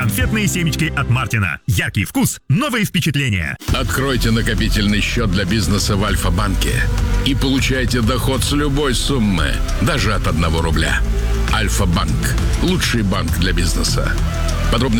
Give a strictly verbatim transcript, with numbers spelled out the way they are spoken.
Конфетные семечки от Мартина. Яркий вкус, новые впечатления. Откройте накопительный счет для бизнеса в Альфа-банке и получайте доход с любой суммы, даже от одного рубля. Альфа-банк – лучший банк для бизнеса. Подробности